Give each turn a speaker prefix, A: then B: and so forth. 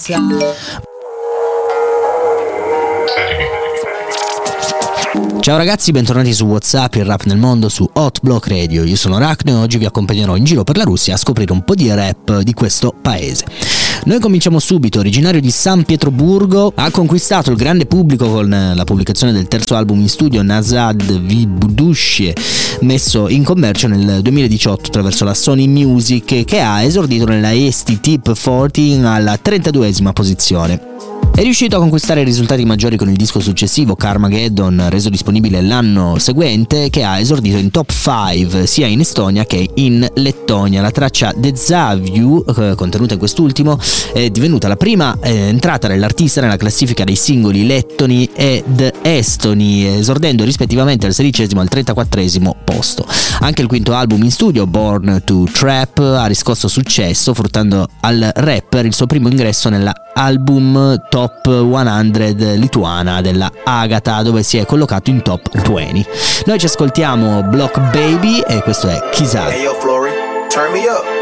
A: Ciao ragazzi, bentornati su WhatsApp, il rap nel mondo su Hot Block Radio. Io sono Rachno e oggi vi accompagnerò in giro per la Russia a scoprire un po' di rap di questo paese. Noi cominciamo subito. Originario di San Pietroburgo, ha conquistato il grande pubblico con la pubblicazione del terzo album in studio Nazad v Budushie, messo in commercio nel 2018 attraverso la Sony Music, che ha esordito nella ST Tip 40 alla 32esima posizione. È riuscito a conquistare risultati maggiori con il disco successivo Carmageddon, reso disponibile l'anno seguente, che ha esordito in top 5 sia in Estonia che in Lettonia. La traccia Dezaviu, contenuta in quest'ultimo, è divenuta la prima entrata dell'artista nella classifica dei singoli lettoni ed estoni, esordendo rispettivamente al 16° e al 34° posto. Anche il quinto album in studio, Born to Trap, ha riscosso successo, fruttando al rapper il suo primo ingresso nella album Top 100 lituana della Agata, dove si è collocato in top 20. Noi ci ascoltiamo Block Baby e questo è Kizar.
B: Hey yo, Flory, turn me up.